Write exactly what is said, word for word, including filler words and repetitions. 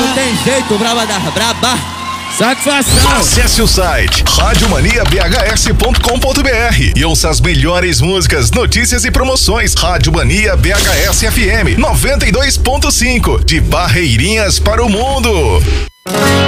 Não tem jeito, braba da braba. Satisfação. Acesse o site rádio mania b h s ponto com ponto b r e ouça as melhores músicas, notícias e promoções. Rádio Mania B H S F M noventa e dois ponto cinco, de Barreirinhas para o mundo.